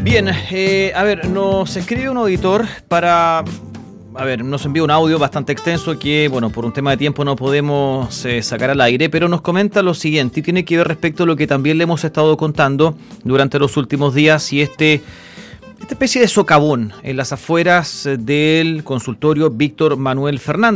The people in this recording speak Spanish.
Bien, nos escribe un auditor nos envía un audio bastante extenso que, por un tema de tiempo no podemos sacar al aire, pero nos comenta lo siguiente y tiene que ver respecto a lo que también le hemos estado contando durante los últimos días y esta especie de socavón en las afueras del consultorio Víctor Manuel Fernández.